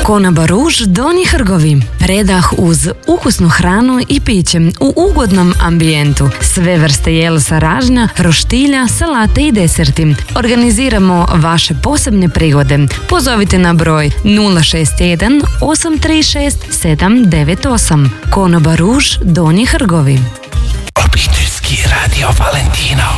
Konoba Ruž Donji Hrgovi. Predah uz ukusnu hranu i piće u ugodnom ambijentu. Sve vrste jelsa ražnja, roštilja, salate i deserti. Organiziramo vaše posebne prigode. Pozovite na broj 061 836 798. Konoba Ruž Donji Hrgovi. Obiteljski radio Valentino.